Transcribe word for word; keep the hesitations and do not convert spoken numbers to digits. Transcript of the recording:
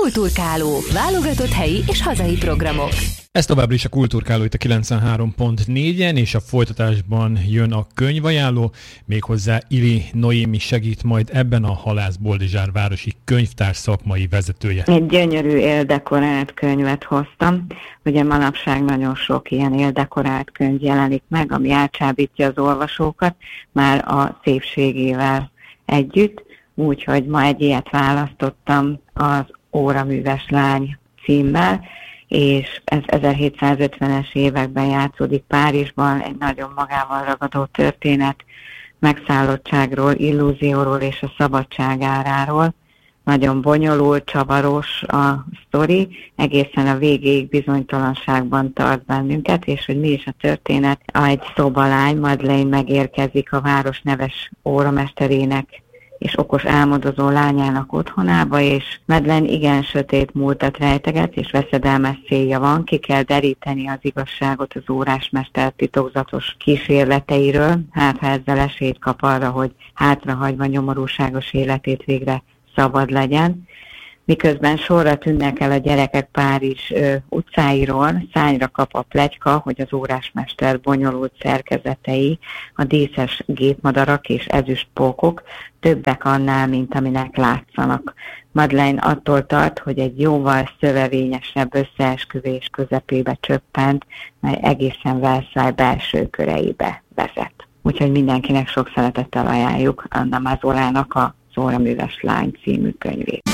Kulturkáló. Válogatott helyi és hazai programok. Ez továbbra is a Kulturkáló itt a kilencvenhárom pont négyen, és a folytatásban jön a könyvajánló, méghozzá Ili Noémi segít majd ebben, a Halász Boldizsár városi könyvtár szakmai vezetője. Egy gyönyörű éldekorált könyvet hoztam. Ugye manapság nagyon sok ilyen éldekorált könyv jelenik meg, ami elcsábítja az olvasókat, már a szépségével együtt. Úgyhogy ma egy ilyet választottam, az Óraműves lány címmel, és ez ezerhétszázötvenes években játszódik Párizsban, egy nagyon magával ragadó történet, megszállottságról, illúzióról és a szabadság áráról. Nagyon bonyolult, csavaros a sztori, egészen a végéig bizonytalanságban tart bennünket, és hogy mi is a történet. Egy szobalány, Madeleine megérkezik a város neves óramesterének és okos álmodozó lányának otthonába, és Madeleine igen sötét múltat rejteget, és veszedelmes célja van, ki kell deríteni az igazságot az órásmester titokzatos kísérleteiről, hát ha ezzel esélyt kap arra, hogy hátrahagyva nyomorúságos életét végre szabad legyen. Miközben sorra tűnnek el a gyerekek Párizs ö, utcáiról, szányra kap a pletyka, hogy az órásmester bonyolult szerkezetei, a díszes gépmadarak és ezüstpókok többek annál, mint aminek látszanak. Madeleine attól tart, hogy egy jóval szövevényesebb összeesküvés közepébe csöppent, mely egészen Versailles belső köreibe vezet. Úgyhogy mindenkinek sok szeretettel ajánljuk Anna Mazzolának a Az Óraműves lány című könyvét.